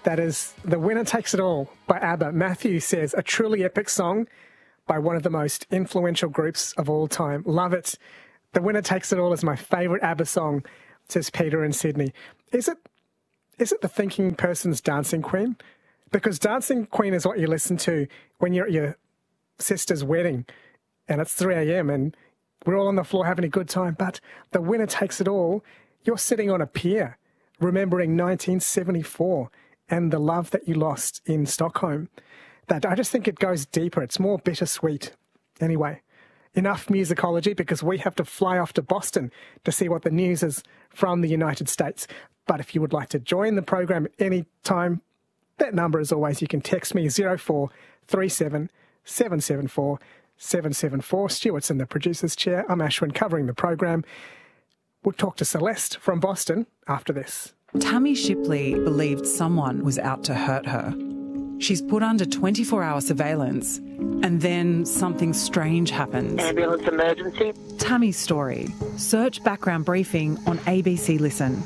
That is The Winner Takes It All by ABBA. Matthew says, a truly epic song by one of the most influential groups of all time. Love it. The Winner Takes It All is my favourite ABBA song, says Peter in Sydney. Is it the thinking person's Dancing Queen? Because Dancing Queen is what you listen to when you're at your sister's wedding and it's 3 a.m. and we're all on the floor having a good time. But The Winner Takes It All, you're sitting on a pier remembering 1974 and the love that you lost in Stockholm. That I just think it goes deeper. It's more bittersweet. Anyway, enough musicology because we have to fly off to Boston to see what the news is from the United States. But if you would like to join the program any time, that number as always, you can text me 0437 774 774. Stuart's in the producer's chair. I'm Ashwin covering the program. We'll talk to Celeste from Boston after this. Tammy Shipley believed someone was out to hurt her. She's put under 24-hour surveillance, and then something strange happens. Ambulance emergency. Tammy's story. Search background briefing on ABC Listen.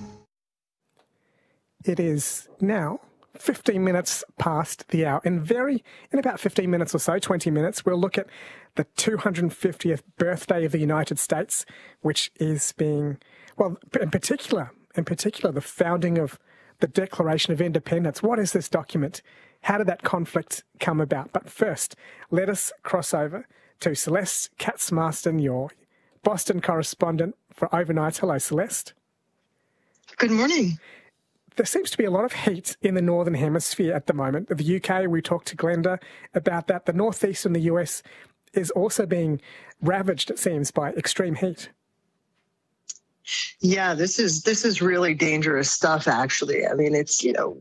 It is now 15 minutes past the hour. In about 15 minutes or so, 20 minutes, we'll look at the 250th birthday of the United States, which is being, well, in particular, the founding of the Declaration of Independence. What is this document? How did that conflict come about? But first, let us cross over to Celeste Katz-Marston, your Boston correspondent for Overnight. Hello, Celeste. Good morning. There seems to be a lot of heat in the Northern Hemisphere at the moment. The UK, we talked to Glenda about that. The Northeast in the US is also being ravaged, it seems, by extreme heat. Yeah, this is really dangerous stuff, actually. I mean, it's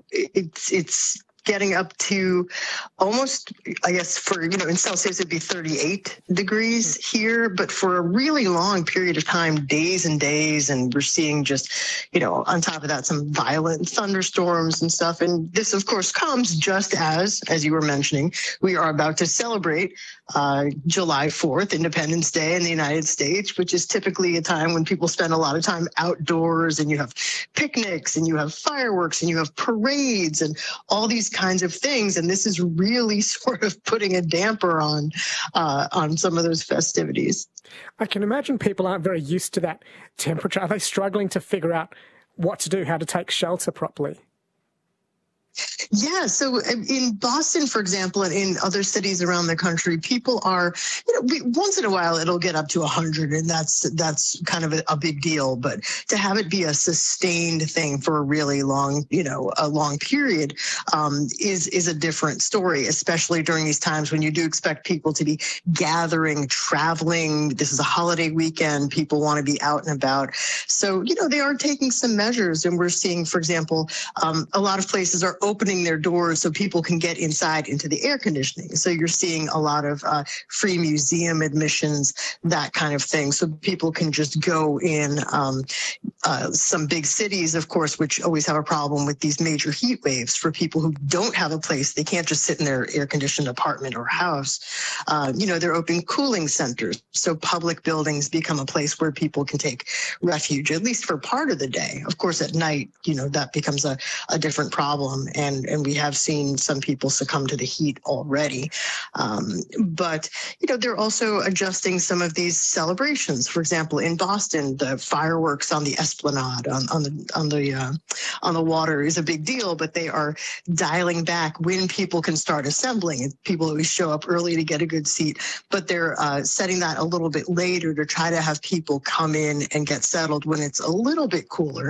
getting up to almost, I guess, in Celsius, it'd be 38 degrees here, but for a really long period of time, days and days, and we're seeing just, on top of that, some violent thunderstorms and stuff. And this, of course, comes just as you were mentioning, we are about to celebrate July 4th, Independence Day in the United States, which is typically a time when people spend a lot of time outdoors, and you have picnics and you have fireworks and you have parades and all these kinds of things. And this is really sort of putting a damper on some of those festivities. I can imagine people aren't very used to that temperature. Are they struggling to figure out what to do, how to take shelter properly? Yeah. So in Boston, for example, and in other cities around the country, people are, once in a while it'll get up to 100, and that's kind of a big deal. But to have it be a sustained thing for a really long, a long period is a different story, especially during these times when you do expect people to be gathering, traveling. This is a holiday weekend. People want to be out and about. So, they are taking some measures, and we're seeing, for example, a lot of places are opening their doors so people can get inside into the air conditioning. So you're seeing a lot of free museum admissions, that kind of thing. So people can just go in. Some big cities, of course, which always have a problem with these major heat waves for people who don't have a place. They can't just sit in their air-conditioned apartment or house. They're opening cooling centers. So public buildings become a place where people can take refuge, at least for part of the day. Of course, at night, that becomes a different problem. And we have seen some people succumb to the heat already. But they're also adjusting some of these celebrations. For example, in Boston, the fireworks on the Esplanade on the water is a big deal, but they are dialing back when people can start assembling. And people always show up early to get a good seat, but they're setting that a little bit later to try to have people come in and get settled when it's a little bit cooler.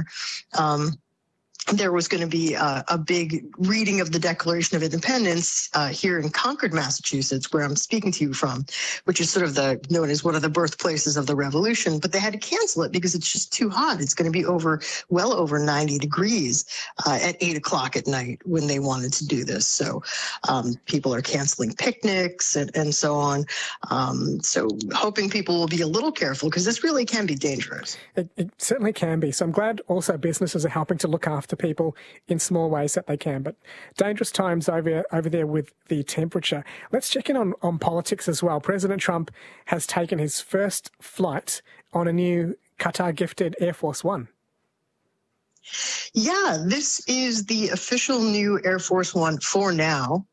There was going to be a big reading of the Declaration of Independence here in Concord, Massachusetts, where I'm speaking to you from, which is sort of known as one of the birthplaces of the Revolution. But they had to cancel it because it's just too hot. It's going to be well over 90 degrees at 8 o'clock at night when they wanted to do this. So people are canceling picnics and so on. So hoping people will be a little careful because this really can be dangerous. It certainly can be. So I'm glad also businesses are helping to look after people in small ways that they can. But dangerous times over there with the temperature. Let's check in on politics as well. President Trump has taken his first flight on a new Qatar-gifted Air Force One. Yeah, this is the official new Air Force One for now.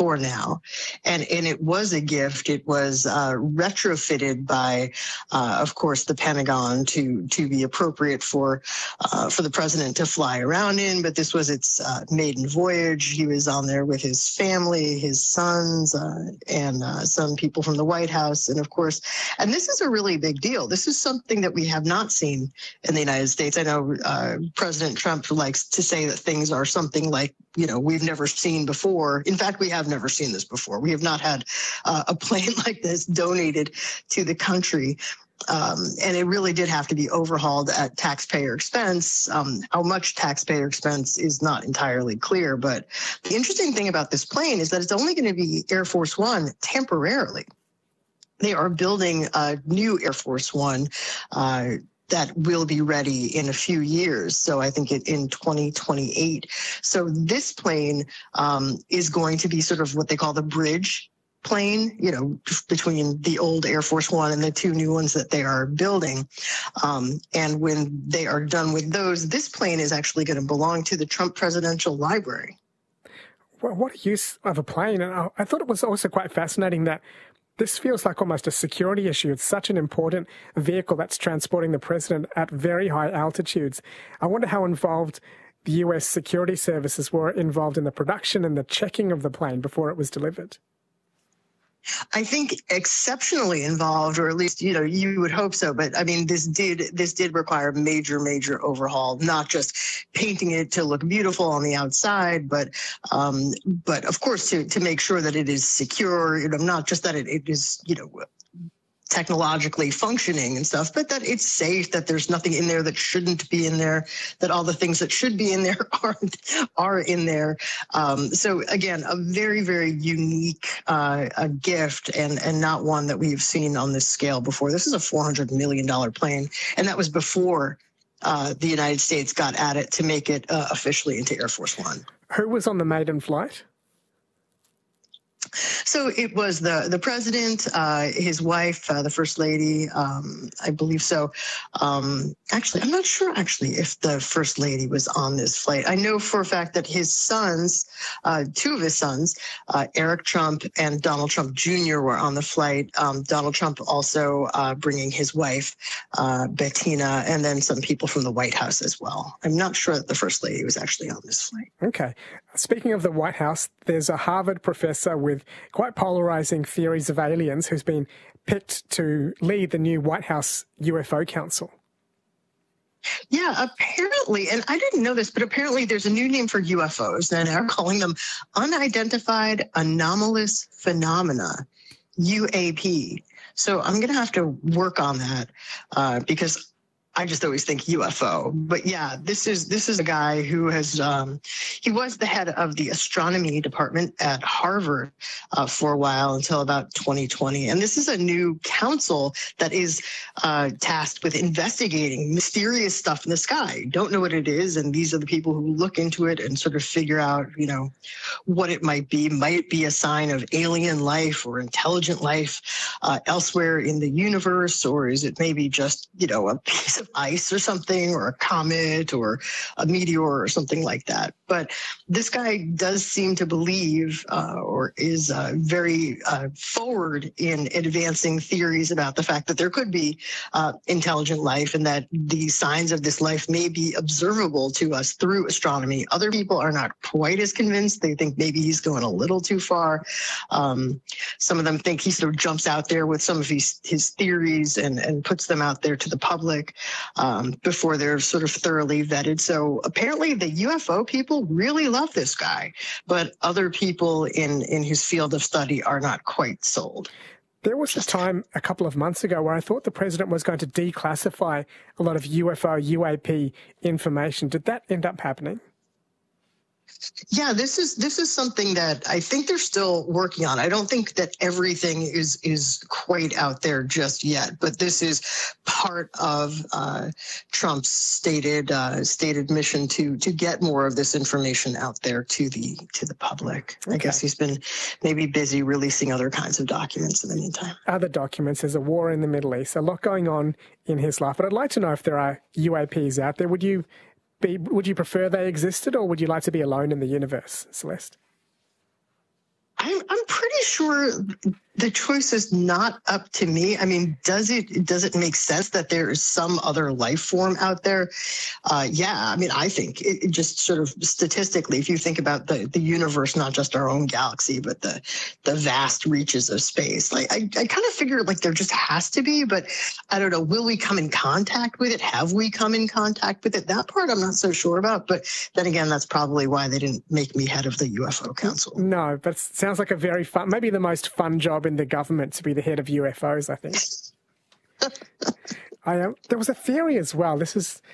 And it was a gift. It was retrofitted by, of course, the Pentagon to be appropriate for the president to fly around in. But this was its maiden voyage. He was on there with his family, his sons, and some people from the White House. And of course, and this is a really big deal. This is something that we have not seen in the United States. I know President Trump likes to say that things are something like, we've never seen before. In fact, we have never seen this before. We have not had a plane like this donated to the country. And it really did have to be overhauled at taxpayer expense. How much taxpayer expense is not entirely clear. But the interesting thing about this plane is that it's only going to be Air Force One temporarily. They are building a new Air Force One that will be ready in a few years. So I think in 2028. So this plane is going to be sort of what they call the bridge plane, between the old Air Force One and the two new ones that they are building. And when they are done with those, this plane is actually going to belong to the Trump Presidential Library. Well, what a use of a plane. And I thought it was also quite fascinating that this feels like almost a security issue. It's such an important vehicle that's transporting the president at very high altitudes. I wonder how involved the US security services were involved in the production and the checking of the plane before it was delivered. I think exceptionally involved, or at least, you would hope so. But I mean, this did require major overhaul, not just painting it to look beautiful on the outside, but of course to make sure that it is secure, not just that it is, technologically functioning and stuff, but that it's safe, that there's nothing in there that shouldn't be in there, that all the things that should be in there are in there. So again, a very unique a gift, and not one that we've seen on this scale before. This is a $400 million plane, and that was before the United States got at it to make it officially into Air Force One. Who was on the maiden flight? So it was the president, his wife, the first lady, I believe so. Actually, I'm not sure if the first lady was on this flight. I know for a fact that his sons, two of his sons, Eric Trump and Donald Trump Jr. were on the flight. Donald Trump also bringing his wife, Bettina, and then some people from the White House as well. I'm not sure that the first lady was actually on this flight. Okay. Speaking of the White House, there's a Harvard professor with quite polarizing theories of aliens who's been picked to lead the new White House UFO Council. Yeah, apparently, and I didn't know this, but apparently there's a new name for UFOs, and they're calling them unidentified anomalous phenomena, UAP. So I'm going to have to work on that because I just always think UFO. But yeah, this is a guy who has, he was the head of the astronomy department at Harvard for a while until about 2020. And this is a new council that is tasked with investigating mysterious stuff in the sky. Don't know what it is. And these are the people who look into it and sort of figure out, what it might be. Might be a sign of alien life or intelligent life elsewhere in the universe, or is it maybe just, a piece of ice or something, or a comet or a meteor or something like that. But this guy does seem to believe or is very forward in advancing theories about the fact that there could be intelligent life and that the signs of this life may be observable to us through astronomy. Other people are not quite as convinced. They think maybe he's going a little too far. Some of them think he sort of jumps out there with some of his theories and puts them out there to the public before they're sort of thoroughly vetted. So apparently the UFO people really love this guy, but other people in his field of study are not quite sold. There was a time a couple of months ago where I thought the president was going to declassify a lot of UFO, UAP information. Did that end up happening? Yeah, this is something that I think they're still working on. I don't think that everything is quite out there just yet, but this is part of Trump's stated mission to get more of this information out there to the public. Okay. I guess he's been maybe busy releasing other kinds of documents in the meantime. Other documents. There's a war in the Middle East, a lot going on in his life. But I'd like to know if there are UAPs out there. Would you would you prefer they existed, or would you like to be alone in the universe, Celeste? I'm pretty sure the choice is not up to me. I mean, does it make sense that there is some other life form out there? Yeah, I mean, I think it just sort of statistically, if you think about the universe, not just our own galaxy, but the vast reaches of space, like I kind of figure like there just has to be, but I don't know. Will we come in contact with it? Have we come in contact with it? That part I'm not so sure about. But then again, that's probably why they didn't make me head of the UFO Council. No, but it sounds like a very fun, maybe the most fun job in the government, to be the head of UFOs, I think. There was a theory as well. This is